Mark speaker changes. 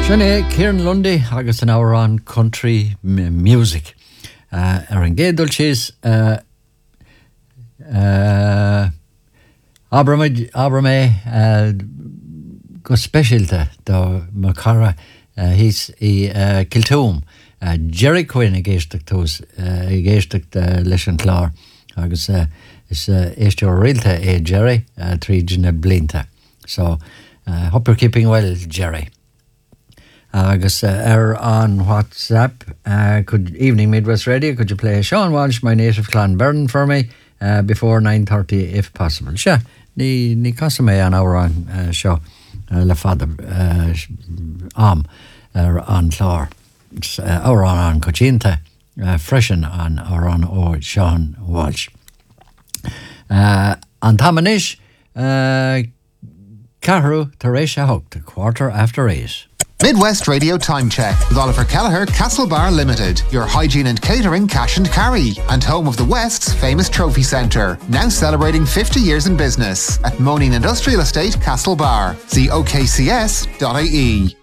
Speaker 1: Sinné Kieran Lundy agus an hour on country music. An gédul síos Abrame go specialte do Macara hís I Kiltoom. Jerry Quinn I géisteach leis an chlár agus is éisteo rialte Jerry trídne blinta. So hope you're keeping well, Jerry. Agus on WhatsApp, good evening Midwest Radio, could you play Sean Walsh, My Native Clonberne for me before 9:30 if possible? Sure, ní cosa mé an hour on seo le fada am an chlár hour on cochinta freshen on hour on ó Sean Walsh. An tamanish Carru Teresha Hook, 8:15.
Speaker 2: Midwest Radio Time Check with Oliver Kelleher, Castlebar Limited, your hygiene and catering cash and carry, and home of the West's famous trophy centre, now celebrating 50 years in business at Moaning Industrial Estate, Castlebar. See okcs.ie.